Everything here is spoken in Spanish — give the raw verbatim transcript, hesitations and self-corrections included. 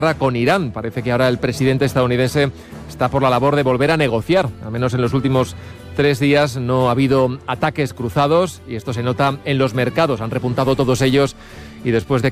con Irán. Parece que ahora el presidente estadounidense está por la labor de volver a negociar. Al menos en los últimos tres días no ha habido ataques cruzados y esto se nota en los mercados. Han repuntado todos ellos y después de